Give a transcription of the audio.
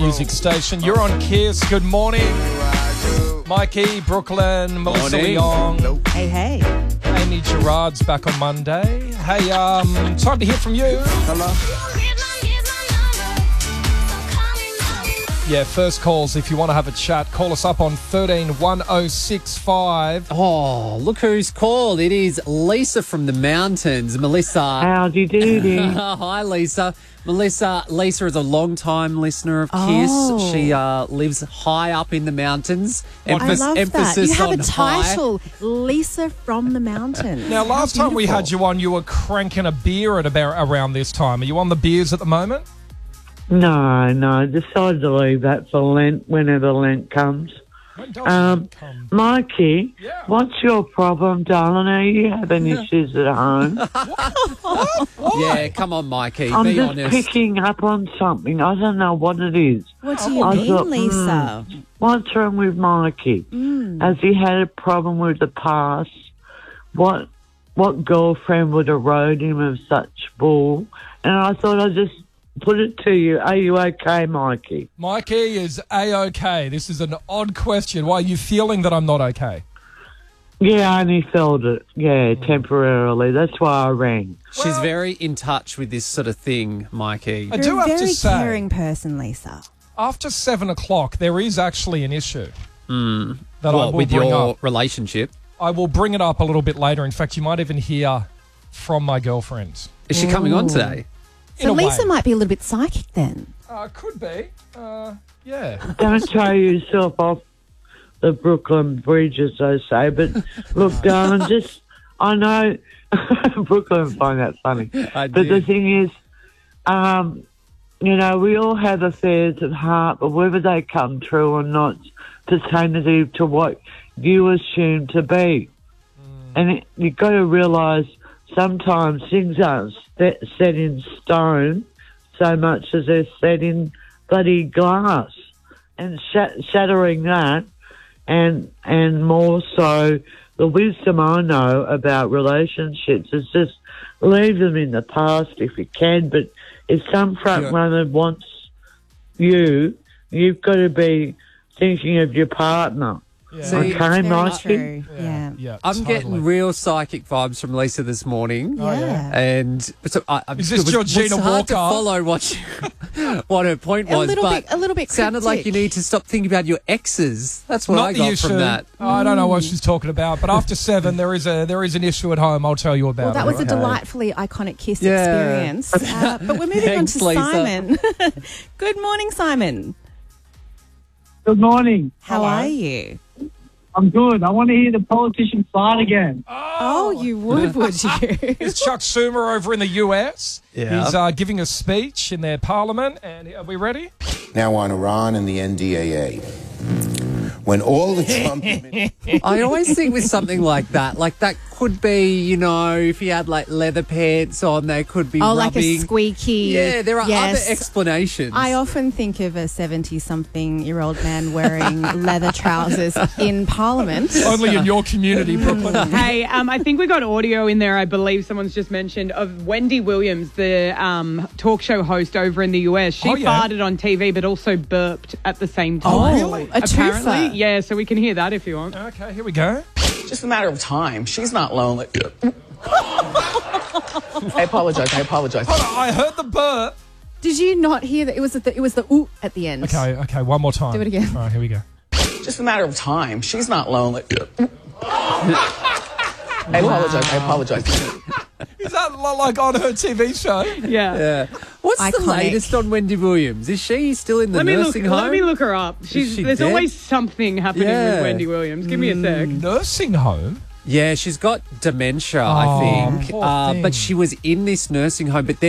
music station. You're on Kiss. Good morning. Mikey, Brooklyn, Melissa Leong. Hey. Amy Gerard's back on Monday. Hey, time to hear from you. Hello. Yeah, first calls. If you want to have a chat, call us up on 131065. Oh, look who's called. It is Lisa from the mountains. Melissa. Howdy doody. Hi, Lisa. Lisa is a long-time listener of Kiss. Oh. She lives high up in the mountains. I love that. Emphasis You have on a high. title, Lisa from the mountains. Now, last time we had you on, you were cranking a beer at about around this time. Are you on the beers at the moment? No, decided to leave that for Lent, whenever Lent comes. When does it come? Mikey, Yeah. what's your problem, darling? Are you having issues at home? Yeah, come on, Mikey. I'm be just honest. picking up on something. I don't know what it is. What do you I mean, thought, Lisa? What's wrong with Mikey? Has he had a problem with the past? What girlfriend would have rode him of such bull? And I thought I'd just put it to you. Are you okay, Mikey? Mikey is A-OK. This is an odd question. Why are you feeling that I'm not okay? Yeah, I only felt it. Yeah, temporarily. That's why I rang. She's very in touch with this sort of thing, Mikey. I You're do a have to very say, caring person, Lisa. after 7 o'clock, there is actually an issue that I will with bring your up. relationship. I will bring it up a little bit later. In fact, you might even hear from my girlfriend. Is she coming on today? So In a Lisa way. might be a little bit psychic then. Could be. Yeah. Don't throw yourself off the Brooklyn Bridge, as they say. But look, darling, I know Brooklyn find that funny. I But do. the thing is, we all have affairs at heart, but whether they come true or not, pertains to what you assume to be. And you've got to realise sometimes things aren't set in stone so much as they're set in bloody glass. And shattering that, and more so, the wisdom I know about relationships is just leave them in the past if you can. But if some front runner wants you've got to be thinking of your partner. Yeah. See, Okay, Very Mikey? true. Yeah. Yeah. I'm totally. getting real psychic vibes from Lisa this morning. Yeah. And so Is this it was Georgina hard to Walker? follow what her point A was, little but bit- a little bit sounded like you cryptic. need to stop thinking about your exes. That's what Not I the got issue. from that. I don't know what she's talking about. But after 7, there is an issue at home. I'll tell you about Well, that it. was a delightfully iconic Kiss Yeah. experience. But we're moving Thanks, on to Lisa. Simon. Good morning, Simon. Good morning. How are you? I'm good. I want to hear the politician fight again. Oh, you would you? It's Chuck Schumer over in the US. Yeah. He's giving a speech in their parliament. And are we ready? Now on Iran and the NDAA. When all the Trump... I always think with something like that could be, if he had like leather pants on, they could be Oh, rubbing. like a squeaky. Yeah, there are Yes. other explanations. I often think of a 70-something-year-old man wearing leather trousers in Parliament. Only in your community, Brooklyn. Hey, I think we got audio in there, I believe someone's just mentioned, of Wendy Williams, the talk show host over in the US. She Oh, yeah. farted on TV but also burped at the same time. Oh, really? A Apparently. twofer. Yeah, so we can hear that if you want. Okay, here we go. Just a matter of time. She's not lonely. I apologize. Hold on, I heard the burp. Did you not hear that? It was the ooh at the end. Okay, one more time. Do it again. All right, here we go. Just a matter of time. She's not lonely. I apologize. Is that like on her TV show? Yeah. Yeah. What's the Iconic. latest on Wendy Williams? Is she still in the nursing home? Let me look her up. she There's dead? always something happening Yeah. with Wendy Williams. Give me a sec. Nursing home? Yeah, she's got dementia, Oh, I think. poor thing. But she was in this nursing home, but then